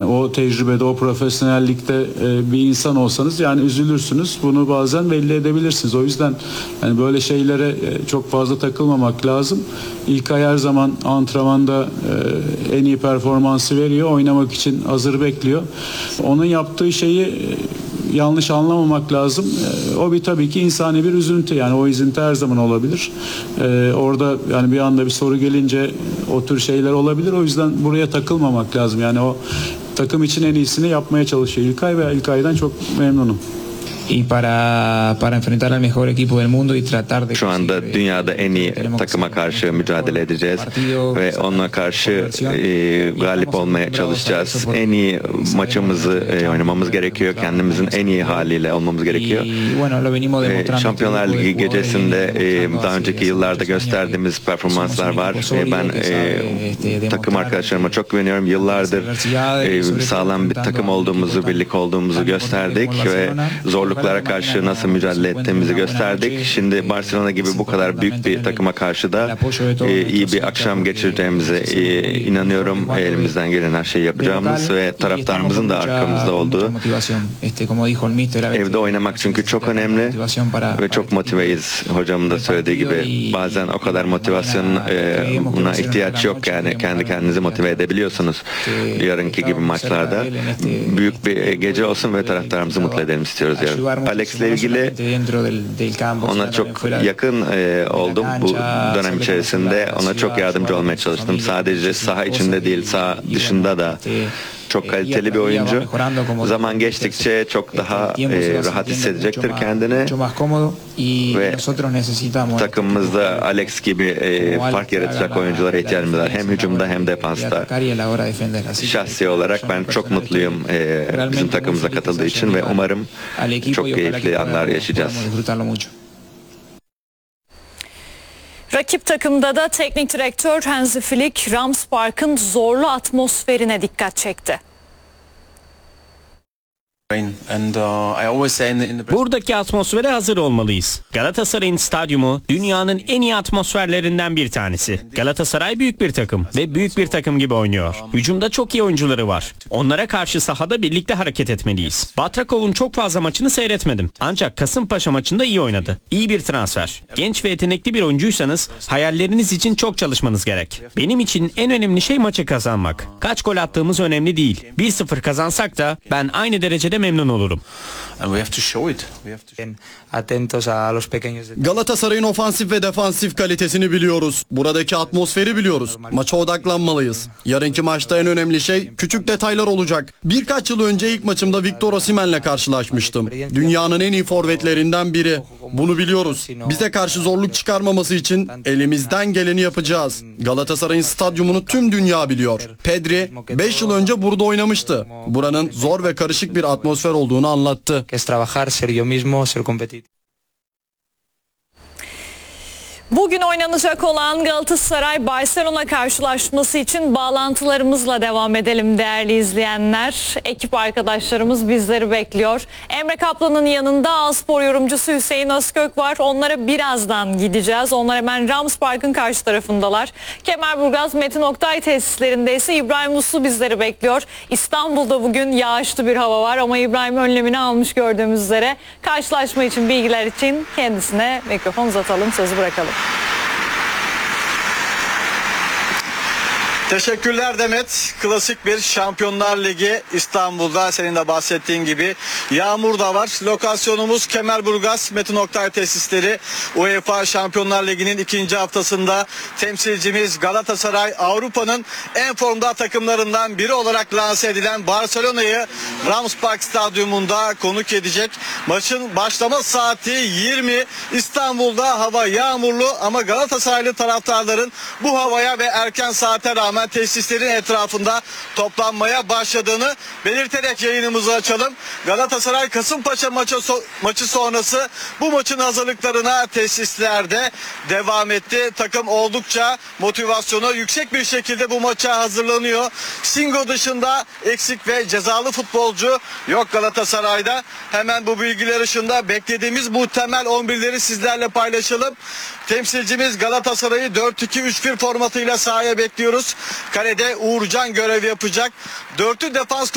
o tecrübede, o profesyonellikte bir insan olsanız yani üzülürsünüz. Bunu bazen belli edebilirsiniz. O yüzden yani böyle şeylere çok fazla takılmamak lazım. İlkay her zaman antrenmanda en iyi performansı veriyor. Oynamak için hazır bekliyor. Onun yaptığı şeyi yanlış anlamamak lazım. O bir tabii ki insani bir üzüntü. Yani o üzüntü her zaman olabilir. Orada yani bir anda bir soru gelince o tür şeyler olabilir. O yüzden buraya takılmamak lazım. Yani o takım için en iyisini yapmaya çalışıyor İlkay ve İlkay'dan çok memnunum. Şu anda dünyada en iyi takıma karşı mücadele edeceğiz ve onunla karşı galip olmaya çalışacağız. En iyi maçımızı oynamamız gerekiyor. Kendimizin en iyi haliyle olmamız gerekiyor. Şampiyonlar Ligi gecesinde daha önceki yıllarda gösterdiğimiz performanslar var. Ben takım arkadaşlarıma çok güveniyorum. Yıllardır sağlam bir takım olduğumuzu, birlik olduğumuzu gösterdik ve zorluklara karşı nasıl mücadele ettiğimizi gösterdik. Şimdi Barcelona gibi bu kadar büyük bir takıma karşı da iyi bir akşam geçireceğimize inanıyorum. Elimizden gelen her şeyi yapacağımız ve taraftarımızın da arkamızda olduğu. Evde oynamak çünkü çok önemli ve çok motiveyiz. Hocamın da söylediği gibi bazen o kadar motivasyona ihtiyaç yok, yani kendi kendinizi motive edebiliyorsunuz. Yarınki gibi maçlarda büyük bir gece olsun ve taraftarımızı mutlu edelim istiyoruz yarın. Alex'le ilgili ona çok yakın oldum bu dönem içerisinde. Ona çok yardımcı olmaya çalıştım. Sadece saha içinde değil, saha dışında da çok kaliteli bir oyuncu. Zaman geçtikçe çok daha rahat hissedecektir kendini ve takımımızda Alex gibi fark yaratacak oyunculara ihtiyacımız var. Hem hücumda hem defansta. Şahsi olarak ben çok mutluyum bizim takımımıza katıldığı için ve umarım çok keyifli anlar yaşayacağız. Rakip takımda da teknik direktör Hansi Flick, Rams Park'ın zorlu atmosferine dikkat çekti. Buradaki atmosfere hazır olmalıyız. Galatasaray'ın stadyumu dünyanın en iyi atmosferlerinden bir tanesi. Galatasaray büyük bir takım ve büyük bir takım gibi oynuyor. Hücumda çok iyi oyuncuları var. Onlara karşı sahada birlikte hareket etmeliyiz. Batrakov'un çok fazla maçını seyretmedim. Ancak Kasımpaşa maçında iyi oynadı. İyi bir transfer. Genç ve yetenekli bir oyuncuysanız hayalleriniz için çok çalışmanız gerek. Benim için en önemli şey maçı kazanmak. Kaç gol attığımız önemli değil. 1-0 kazansak da ben aynı derecede memnun olurum. Galatasaray'ın ofansif ve defansif kalitesini biliyoruz. Buradaki atmosferi biliyoruz. Maça odaklanmalıyız. Yarınki maçta en önemli şey küçük detaylar olacak. Birkaç yıl önce ilk maçımda Victor Osimhen'le karşılaşmıştım. Dünyanın en iyi forvetlerinden biri. Bunu biliyoruz. Bize karşı zorluk çıkarmaması için elimizden geleni yapacağız. Galatasaray'ın stadyumunu tüm dünya biliyor. Pedri 5 yıl önce burada oynamıştı. Buranın zor ve karışık bir atmosfer olduğunu anlattı. Bugün oynanacak olan Galatasaray-Barcelona karşılaşması için bağlantılarımızla devam edelim değerli izleyenler. Ekip arkadaşlarımız bizleri bekliyor. Emre Kaplan'ın yanında A-Spor yorumcusu Hüseyin Özkök var. Onlara birazdan gideceğiz. Onlar hemen Rams Park'ın karşı tarafındalar. Kemerburgaz Metin Oktay tesislerinde ise İbrahim Uslu bizleri bekliyor. İstanbul'da bugün yağışlı bir hava var ama İbrahim önlemini almış gördüğümüz üzere. Karşılaşma için bilgiler için kendisine mikrofon uzatalım, sözü bırakalım. Teşekkürler Demet. Klasik bir Şampiyonlar Ligi İstanbul'da, senin de bahsettiğin gibi yağmur da var. Lokasyonumuz Kemerburgaz Metin Oktay tesisleri. UEFA Şampiyonlar Ligi'nin ikinci haftasında temsilcimiz Galatasaray, Avrupa'nın en formda takımlarından biri olarak lanse edilen Barcelona'yı Rams Park Stadyumunda konuk edecek. Maçın başlama saati 20. İstanbul'da hava yağmurlu ama Galatasaraylı taraftarların bu havaya ve erken saate rağmen tesislerin etrafında toplanmaya başladığını belirterek yayınımızı açalım. Galatasaray Kasımpaşa maçı sonrası bu maçın hazırlıklarına tesislerde devam etti. Takım oldukça motivasyonu yüksek bir şekilde bu maça hazırlanıyor. Singo dışında eksik ve cezalı futbolcu yok Galatasaray'da. Hemen bu bilgiler ışığında beklediğimiz muhtemel 11'leri sizlerle paylaşalım. Temsilcimiz Galatasaray'ı 4-2-3-1 formatıyla sahaya bekliyoruz. Kalede Uğurcan görev yapacak. Dörtlü defans